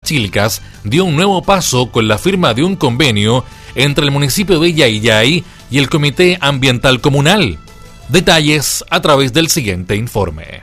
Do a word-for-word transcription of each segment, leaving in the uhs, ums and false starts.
Chilcas dio un nuevo paso con la firma de un convenio entre el municipio de Yayay y el Comité Ambiental Comunal. Detalles a través del siguiente informe.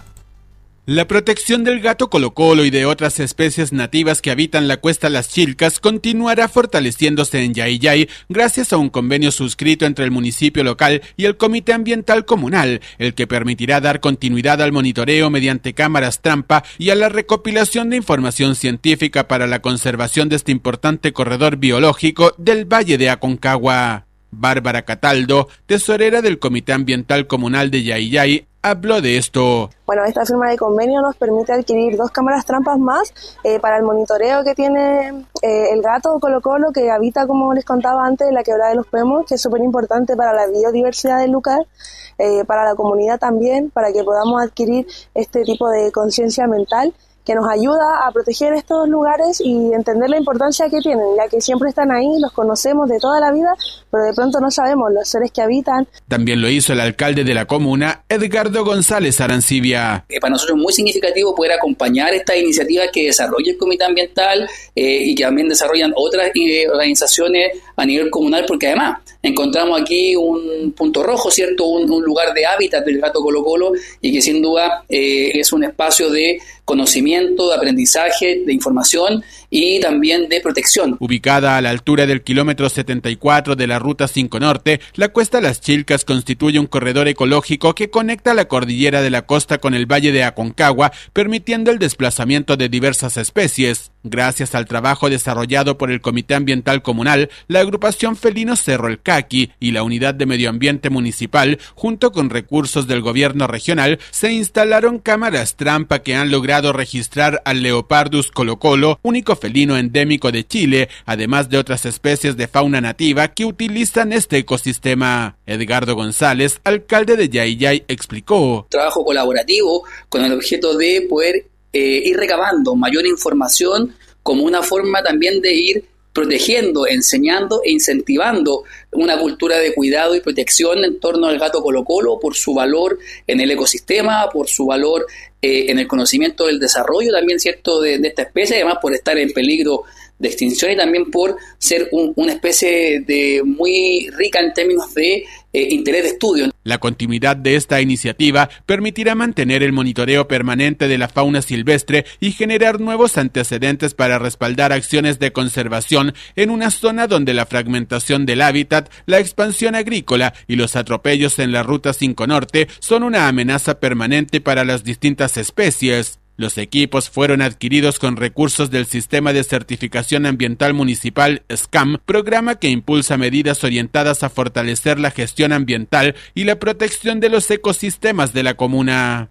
La protección del gato colocolo y de otras especies nativas que habitan la cuesta Las Chilcas continuará fortaleciéndose en Yayay gracias a un convenio suscrito entre el municipio local y el Comité Ambiental Comunal, el que permitirá dar continuidad al monitoreo mediante cámaras trampa y a la recopilación de información científica para la conservación de este importante corredor biológico del Valle de Aconcagua. Bárbara Cataldo, tesorera del Comité Ambiental Comunal de Yayay, habló de esto. Bueno, esta firma de convenio nos permite adquirir dos cámaras trampas más eh, para el monitoreo que tiene eh, el gato colocolo, que habita, como les contaba antes, en la quebrada de los Pemos, que es súper importante para la biodiversidad del lugar, eh, para la comunidad también, para que podamos adquirir este tipo de conciencia ambiental que nos ayuda a proteger estos lugares y entender la importancia que tienen, ya que siempre están ahí, los conocemos de toda la vida, pero de pronto no sabemos los seres que habitan. También lo hizo el alcalde de la comuna, Edgardo González Arancibia. Eh, para nosotros es muy significativo poder acompañar estas iniciativas que desarrolla el Comité Ambiental eh, y que también desarrollan otras eh, organizaciones a nivel comunal, porque además encontramos aquí un punto rojo, ¿cierto? Un, un lugar de hábitat del gato colocolo y que sin duda eh, es un espacio de conocimiento, de aprendizaje, de información y también de protección. Ubicada a la altura del kilómetro setenta y cuatro de la Ruta cinco Norte, la cuesta Las Chilcas constituye un corredor ecológico que conecta la cordillera de la costa con el Valle de Aconcagua, permitiendo el desplazamiento de diversas especies. Gracias al trabajo desarrollado por el Comité Ambiental Comunal, la agrupación Felino Cerro El Caqui y la Unidad de Medio Ambiente Municipal, junto con recursos del gobierno regional, se instalaron cámaras trampa que han logrado registrar al Leopardus colocolo, único felino endémico de Chile, además de otras especies de fauna nativa que utilizan este ecosistema. Edgardo González, alcalde de Yayay, explicó. Trabajo colaborativo con el objeto de poder eh, ir recabando mayor información como una forma también de ir protegiendo, enseñando e incentivando una cultura de cuidado y protección en torno al gato colocolo por su valor en el ecosistema, por su valor eh, en el conocimiento del desarrollo también, cierto, de, de esta especie, además por estar en peligro de extinción y también por ser un, una especie de muy rica en términos de eh, interés de estudio. La continuidad de esta iniciativa permitirá mantener el monitoreo permanente de la fauna silvestre y generar nuevos antecedentes para respaldar acciones de conservación en una zona donde la fragmentación del hábitat, la expansión agrícola y los atropellos en la Ruta cinco Norte son una amenaza permanente para las distintas especies. Los equipos fueron adquiridos con recursos del Sistema de Certificación Ambiental Municipal S C A M, programa que impulsa medidas orientadas a fortalecer la gestión ambiental y la protección de los ecosistemas de la comuna.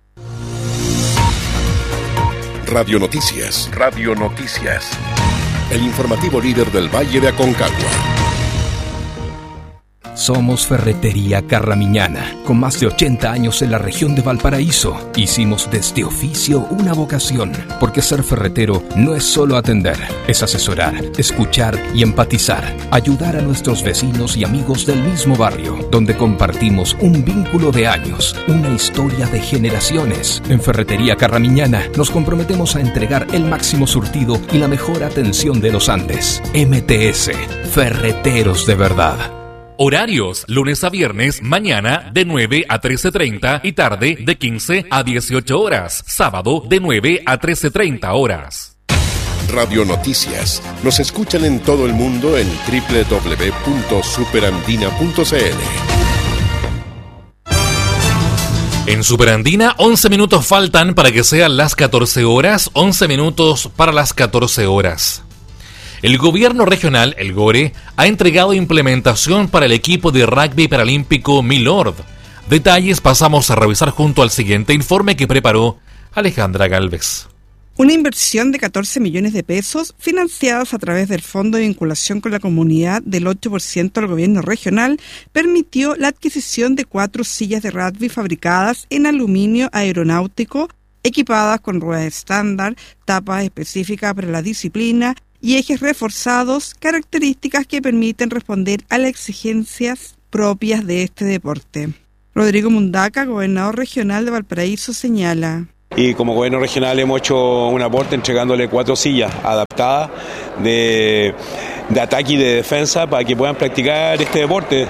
Radio Noticias. Radio Noticias. El informativo líder del Valle de Aconcagua. Somos Ferretería Carramiñana, con más de ochenta años en la región de Valparaíso. Hicimos de este oficio una vocación, porque ser ferretero no es solo atender, es asesorar, escuchar y empatizar, ayudar a nuestros vecinos y amigos del mismo barrio, donde compartimos un vínculo de años, una historia de generaciones. En Ferretería Carramiñana nos comprometemos a entregar el máximo surtido y la mejor atención de los Andes. M T S, Ferreteros de verdad. Horarios, lunes a viernes, mañana de nueve a trece treinta y tarde de quince a dieciocho horas. Sábado de nueve a trece treinta horas. Radio Noticias. Nos escuchan en todo el mundo en doble u doble u doble u punto superandina punto c l. En Superandina, once minutos faltan para que sean las catorce horas, once minutos para las catorce horas. El gobierno regional, el GORE, ha entregado implementación para el equipo de rugby paralímpico Milord. Detalles pasamos a revisar junto al siguiente informe que preparó Alejandra Galvez. Una inversión de catorce millones de pesos financiadas a través del Fondo de Vinculación con la Comunidad del ocho por ciento del gobierno regional permitió la adquisición de cuatro sillas de rugby fabricadas en aluminio aeronáutico, equipadas con ruedas estándar, tapas específicas para la disciplina y ejes reforzados, características que permiten responder a las exigencias propias de este deporte. Rodrigo Mundaca, gobernador regional de Valparaíso, señala. y como gobierno regional hemos hecho un aporte entregándole cuatro sillas adaptadas de, de ataque y de defensa para que puedan practicar este deporte.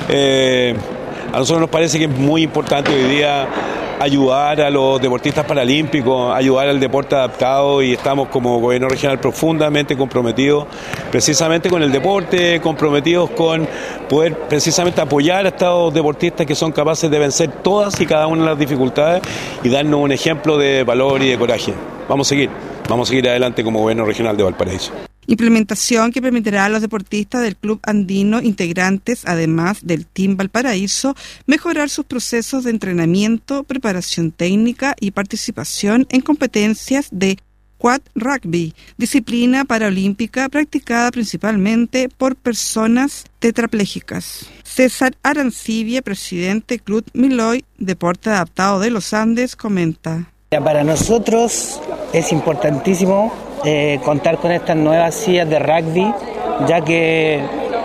Eh, a nosotros nos parece que es muy importante hoy día ayudar a los deportistas paralímpicos, ayudar al deporte adaptado, y estamos como gobierno regional profundamente comprometidos precisamente con el deporte, comprometidos con poder precisamente apoyar a estos deportistas que son capaces de vencer todas y cada una de las dificultades y darnos un ejemplo de valor y de coraje. Vamos a seguir, vamos a seguir adelante como gobierno regional de Valparaíso. Implementación que permitirá a los deportistas del Club Andino integrantes, además del Team Valparaíso, mejorar sus procesos de entrenamiento, preparación técnica y participación en competencias de quad rugby, disciplina paralímpica practicada principalmente por personas tetraplégicas. César Arancibia, presidente Club Miloy, Deporte Adaptado de los Andes, comenta. Para nosotros es importantísimo eh, contar con estas nuevas sillas de rugby, ya que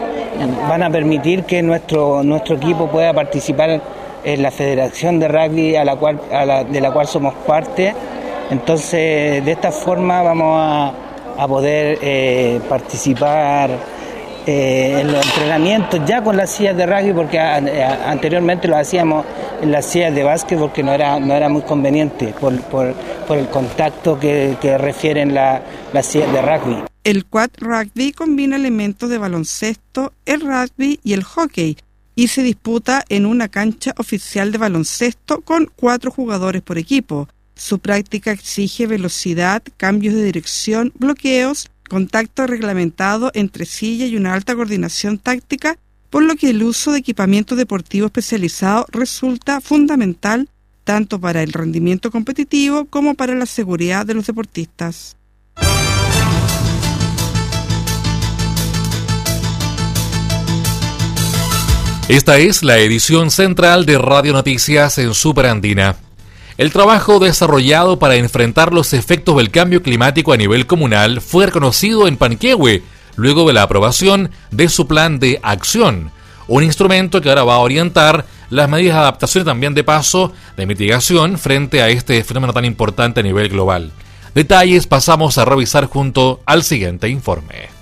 van a permitir que nuestro nuestro equipo pueda participar en la federación de rugby a la cual a la, de la cual somos parte. Entonces, de esta forma vamos a, a poder eh, participar eh, en los entrenamientos ya con las sillas de rugby, porque a, a, anteriormente lo hacíamos en las sillas de básquet porque no era no era muy conveniente por por, por el contacto que, que refieren la, las sillas de rugby. El quad rugby combina elementos de baloncesto, el rugby y el hockey y se disputa en una cancha oficial de baloncesto con cuatro jugadores por equipo. Su práctica exige velocidad, cambios de dirección, bloqueos, contacto reglamentado entre silla y una alta coordinación táctica, por lo que el uso de equipamiento deportivo especializado resulta fundamental tanto para el rendimiento competitivo como para la seguridad de los deportistas. Esta es la edición central de Radio Noticias en Superandina. El trabajo desarrollado para enfrentar los efectos del cambio climático a nivel comunal fue reconocido en Panquehue, luego de la aprobación de su plan de acción, un instrumento que ahora va a orientar las medidas de adaptación y también de paso de mitigación frente a este fenómeno tan importante a nivel global. Detalles pasamos a revisar junto al siguiente informe.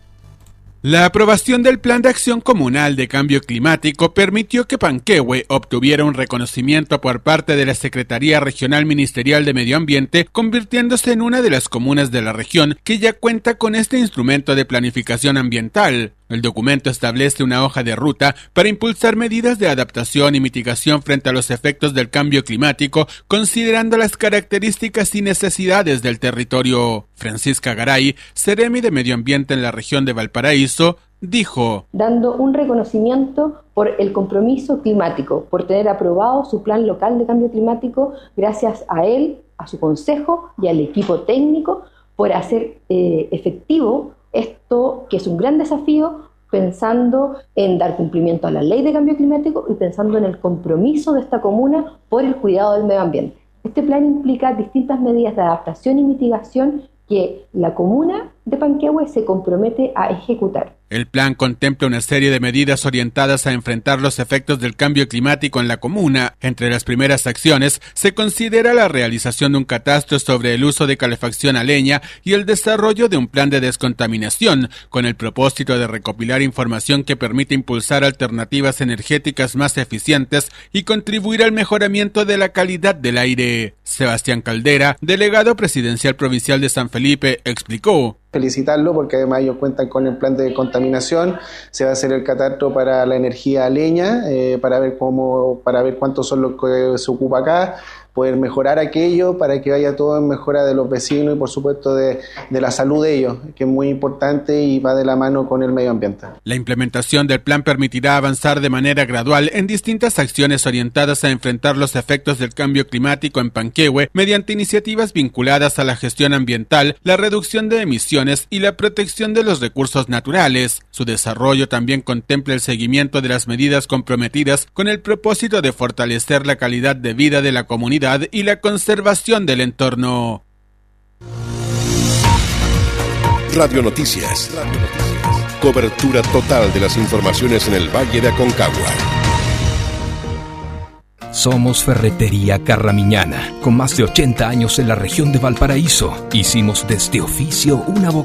La aprobación del Plan de Acción Comunal de Cambio Climático permitió que Panquehue obtuviera un reconocimiento por parte de la Secretaría Regional Ministerial de Medio Ambiente, convirtiéndose en una de las comunas de la región que ya cuenta con este instrumento de planificación ambiental. El documento establece una hoja de ruta para impulsar medidas de adaptación y mitigación frente a los efectos del cambio climático, considerando las características y necesidades del territorio. Francisca Garay, Seremi de Medio Ambiente en la región de Valparaíso, dijo: dando un reconocimiento por el compromiso climático, por tener aprobado su plan local de cambio climático, gracias a él, a su consejo y al equipo técnico, por hacer eh, efectivo esto que es un gran desafío, pensando en dar cumplimiento a la ley de cambio climático y pensando en el compromiso de esta comuna por el cuidado del medio ambiente. Este plan implica distintas medidas de adaptación y mitigación que la comuna de Panquehue se compromete a ejecutar. El plan contempla una serie de medidas orientadas a enfrentar los efectos del cambio climático en la comuna. Entre las primeras acciones se considera la realización de un catastro sobre el uso de calefacción a leña y el desarrollo de un plan de descontaminación, con el propósito de recopilar información que permite impulsar alternativas energéticas más eficientes y contribuir al mejoramiento de la calidad del aire. Sebastián Caldera, delegado presidencial provincial de San Felipe, explicó: felicitarlo porque además ellos cuentan con el plan de contaminación, se va a hacer el catastro para la energía a leña, eh, para ver cómo, para ver cuántos son los que se ocupa acá, poder mejorar aquello para que vaya todo en mejora de los vecinos y por supuesto de, de la salud de ellos, que es muy importante y va de la mano con el medio ambiente. La implementación del plan permitirá avanzar de manera gradual en distintas acciones orientadas a enfrentar los efectos del cambio climático en Panquehue mediante iniciativas vinculadas a la gestión ambiental, la reducción de emisiones y la protección de los recursos naturales. Su desarrollo también contempla el seguimiento de las medidas comprometidas con el propósito de fortalecer la calidad de vida de la comunidad y la conservación del entorno. Radio Noticias. Radio Noticias. Cobertura total de las informaciones en el Valle de Aconcagua. Somos Ferretería Carramiñana. Con más de ochenta años en la región de Valparaíso, hicimos de este oficio una vocación.